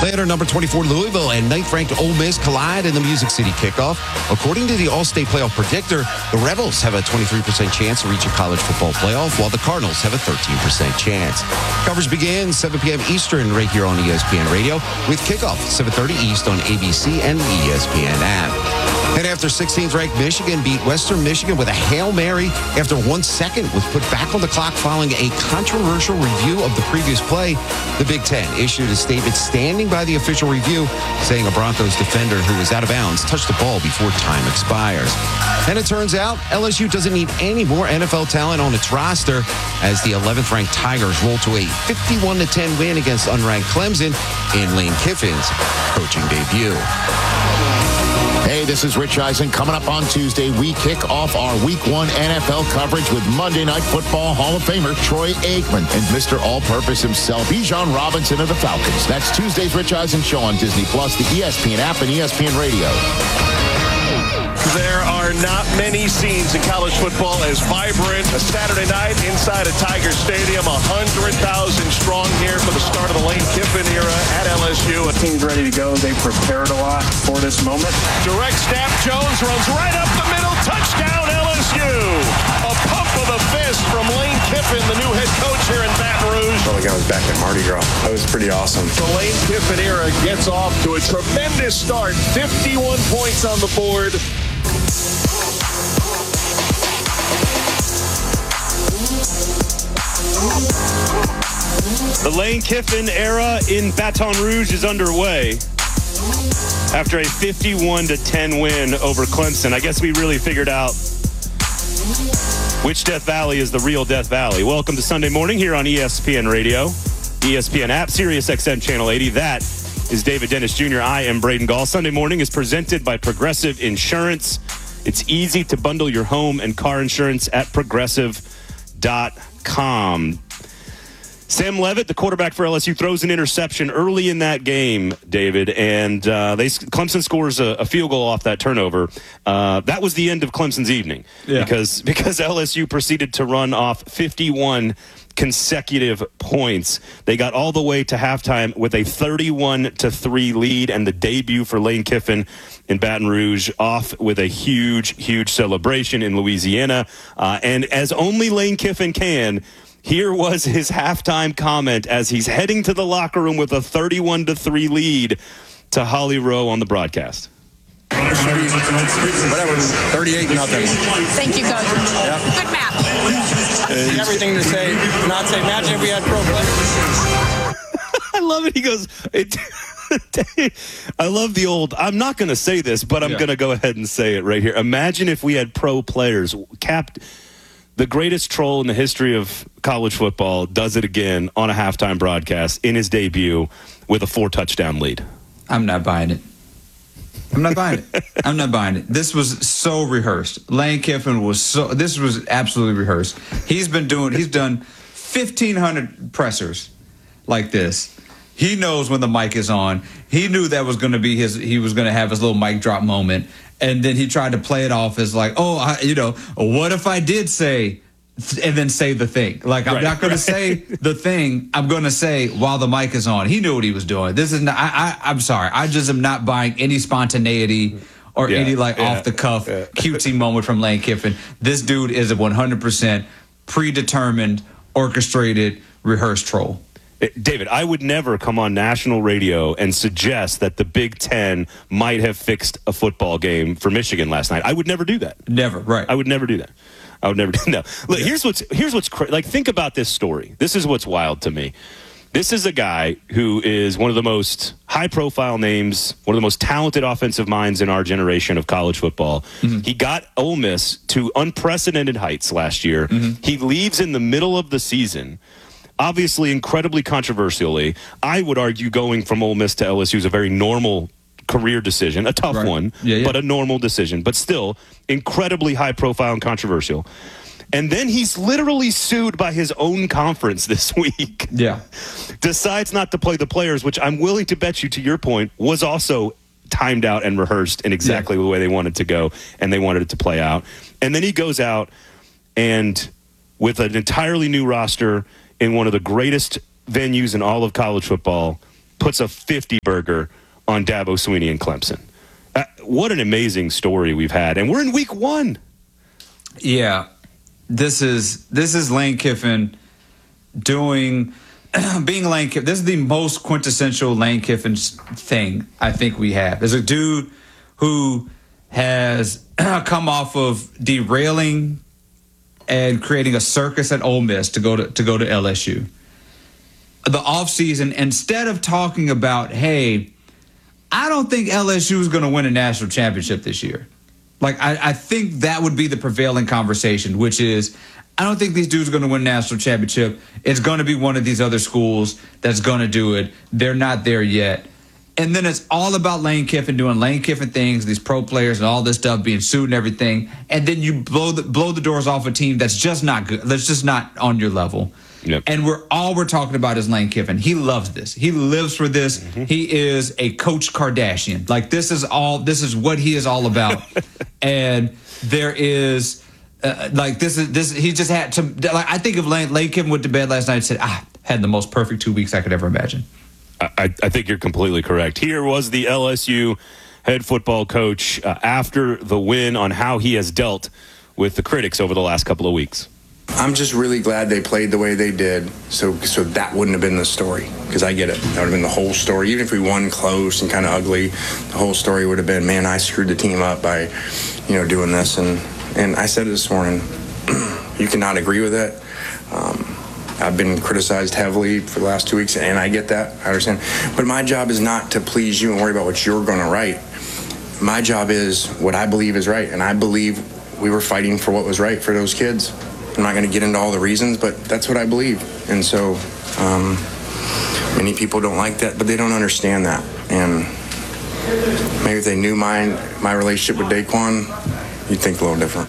Later, number 24 Louisville and ninth-ranked Ole Miss collide in the Music City kickoff. According to the All-State Playoff Predictor, the Rebels have a 23% chance to reach a college football playoff, while the Cardinals have a 13% chance. Coverage begins 7 p.m. Eastern right here on ESPN Radio with kickoff 7:30 East on ABC and the ESPN app. And after 16th-ranked Michigan beat Western Michigan with a Hail Mary after 1 second was put back on the clock following a controversial review of the previous play, the Big Ten issued a statement standing by the official review, saying a Broncos defender who was out of bounds touched the ball before time expires. And it turns out LSU doesn't need any more NFL talent on its roster as the 11th-ranked Tigers roll to a 51-10 win against unranked Clemson in Lane Kiffin's coaching debut. Hey, this is Rich Eisen. Coming up on Tuesday, we kick off our Week 1 NFL coverage with Monday Night Football Hall of Famer Troy Aikman and Mr. All-Purpose himself, Bijan Robinson of the Falcons. That's Tuesday's Rich Eisen Show on Disney+, the ESPN app, and ESPN Radio. There are not many scenes in college football as vibrant. A Saturday night inside a Tiger Stadium, 100,000 strong here for the start of the Lane Kiffin era at LSU. The team's ready to go. They prepared a lot for this moment. Direct snap, Jones runs right up the middle. Touchdown, LSU. A pump of the fist from Lane Kiffin, the new head coach here in Baton Rouge. Felt like I was back at Mardi Gras. That was pretty awesome. The Lane Kiffin era gets off to a tremendous start. 51 points on the board. The Lane Kiffin era in Baton Rouge is underway after a 51-10 win over Clemson. I guess we really figured out which Death Valley is the real Death Valley. Welcome to Sunday morning here on ESPN Radio, ESPN app, Sirius XM Channel 80. That is David Dennis Jr. I am Braden Gall. Sunday morning is presented by Progressive Insurance. It's easy to bundle your home and car insurance at progressive.com. Sam Leavitt, the quarterback for LSU, throws an interception early in that game, David, and Clemson scores a field goal off that turnover. That was the end of Clemson's evening because LSU proceeded to run off 51 consecutive points. They got all the way to halftime with a 31-3 lead, and the debut for Lane Kiffin in Baton Rouge off with a huge celebration in Louisiana. And as only Lane Kiffin can, here was his halftime comment as he's heading to the locker room with a 31-3 lead to Holly Rowe on the broadcast. Whatever, 38-0. Thank you, Coach. Yep. Good map. Everything to say, not say. Imagine if we had pro players. I love it. He goes, I love the old, I'm not going to say this, but I'm going to go ahead and say it right here. Imagine if we had pro players. The greatest troll in the history of college football does it again on a halftime broadcast in his debut with a 4-touchdown lead. I'm not buying it. I'm not buying it. This was so rehearsed. Lane Kiffin this was absolutely rehearsed. He's done 1,500 pressers like this. He knows when the mic is on. He knew that was going to be he was going to have his little mic drop moment. And then he tried to play it off as like, what if I did say, and then say the thing? Like, I'm not going to say the thing. I'm going to say while the mic is on. He knew what he was doing. This is not, I'm sorry. I just am not buying any spontaneity or any off the cuff cutesy moment from Lane Kiffin. This dude is a 100% predetermined, orchestrated, rehearsed troll. David, I would never come on national radio and suggest that the Big Ten might have fixed a football game for Michigan last night. I would never do that. Never, right. I would never do that. No. Look, here's what's like, think about this story. This is what's wild to me. This is a guy who is one of the most high-profile names, one of the most talented offensive minds in our generation of college football. Mm-hmm. He got Ole Miss to unprecedented heights last year. Mm-hmm. He leaves in the middle of the season. Obviously, incredibly controversially, I would argue going from Ole Miss to LSU is a very normal career decision, a tough one, but a normal decision, but still incredibly high profile and controversial. And then he's literally sued by his own conference this week. Yeah. Decides not to play the players, which I'm willing to bet you, to your point, was also timed out and rehearsed in exactly the way they wanted to go, and they wanted it to play out. And then he goes out and with an entirely new roster in one of the greatest venues in all of college football, puts a 50 burger on Dabo Swinney and Clemson. What an amazing story we've had. And we're in week 1. Yeah. This is Lane Kiffin being Lane Kiffin. This is the most quintessential Lane Kiffin thing I think we have. There's a dude who has come off of derailing and creating a circus at Ole Miss to go to LSU. The offseason, instead of talking about, hey, I don't think LSU is going to win a national championship this year. Like, I think that would be the prevailing conversation, which is, I don't think these dudes are going to win a national championship. It's going to be one of these other schools that's going to do it. They're not there yet. And then it's all about Lane Kiffin doing Lane Kiffin things, these pro players and all this stuff being sued and everything. And then you blow the doors off a team that's just not good. That's just not on your level. Yep. And we're talking about is Lane Kiffin. He loves this. He lives for this. Mm-hmm. He is a Coach Kardashian. Like, this is what he is all about. And there is he just had to, like, I think if Lane Kiffin went to bed last night and said, had the most perfect 2 weeks I could ever imagine. I think you're completely correct. Here was the LSU head football coach after the win on how he has dealt with the critics over the last couple of weeks. I'm just really glad they played the way they did, so that wouldn't have been the story, because I get it. That would have been the whole story. Even if we won close and kind of ugly, the whole story would have been, man, I screwed the team up by, doing this. And I said it this morning, you cannot agree with it. I've been criticized heavily for the last 2 weeks, and I get that. I understand. But my job is not to please you and worry about what you're going to write. My job is what I believe is right, and I believe we were fighting for what was right for those kids. I'm not going to get into all the reasons, but that's what I believe. And so many people don't like that, but they don't understand that. And maybe if they knew my relationship with Daquan, you'd think a little different.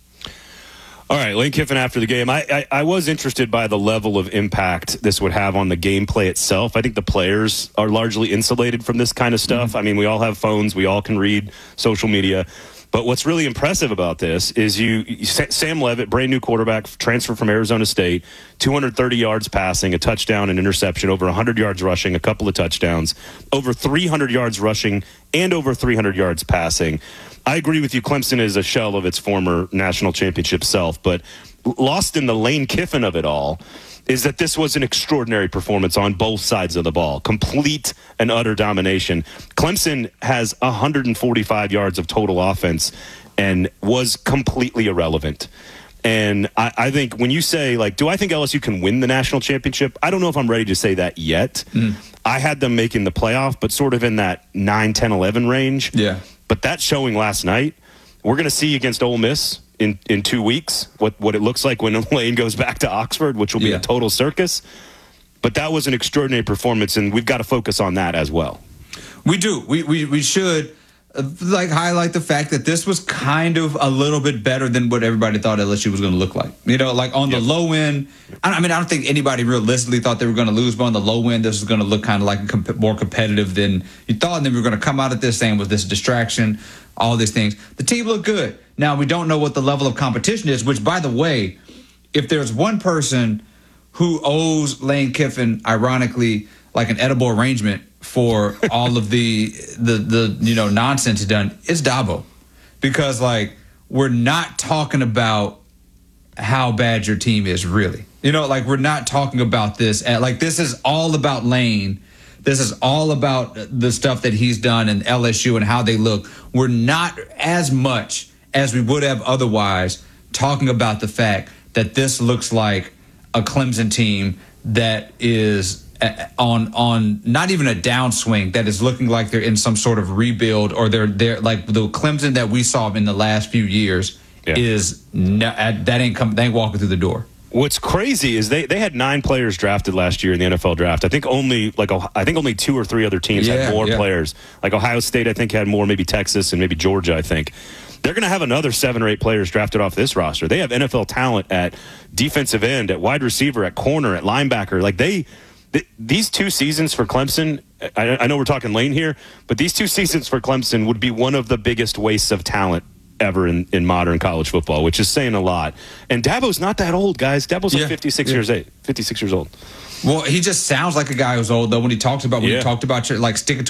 All right, Lane Kiffin after the game. I was interested by the level of impact this would have on the gameplay itself. I think the players are largely insulated from this kind of stuff. Mm-hmm. I mean, we all have phones. We all can read social media. But what's really impressive about this is Sam Leavitt, brand new quarterback, transfer from Arizona State, 230 yards passing, a touchdown, an interception, over 100 yards rushing, a couple of touchdowns, over 300 yards rushing, and over 300 yards passing. I agree with you. Clemson is a shell of its former national championship self, but lost in the Lane Kiffin of it all is that this was an extraordinary performance on both sides of the ball. Complete and utter domination. Clemson has 145 yards of total offense and was completely irrelevant. And I think when you say, like, do I think LSU can win the national championship? I don't know if I'm ready to say that yet. I had them making the playoff, but sort of in that 9, 10, 11 range. Yeah. But that showing last night, we're going to see against Ole Miss in 2 weeks what it looks like when Lane goes back to Oxford, which will be a total circus. But that was an extraordinary performance, and we've got to focus on that as well. We do. We should highlight the fact that this was kind of a little bit better than what everybody thought LSU was going to look like. Like on the low end, I don't think anybody realistically thought they were going to lose, but on the low end, this was going to look kind of like more competitive than you thought. And then we were going to come out at this saying with this distraction, all these things. The team looked good. Now, we don't know what the level of competition is, which, by the way, if there's one person who owes Lane Kiffin, ironically, like an edible arrangement for all of the nonsense he's done, it's Dabo. Because, we're not talking about how bad your team is, really. We're not talking about this. This is all about Lane. This is all about the stuff that he's done in LSU and how they look. We're not as much as we would have otherwise talking about the fact that this looks like a Clemson team that is on not even a downswing, that is looking like they're in some sort of rebuild, or they're like the Clemson that we saw in the last few years is not, they ain't walking through the door. What's crazy is they had 9 players drafted last year in the NFL draft. I think only 2 or 3 other teams had more players. Like Ohio State, I think, had more, maybe Texas and maybe Georgia, I think. They're going to have another 7 or 8 players drafted off this roster. They have NFL talent at defensive end, at wide receiver, at corner, at linebacker. These 2 seasons for Clemson, I know we're talking Lane here, but these 2 seasons for Clemson would be one of the biggest wastes of talent ever in modern college football, which is saying a lot. And Dabo's not that old, guys. Dabo's like 56 years old. Well, he just sounds like a guy who's old, though, when he talks about, like, sticking to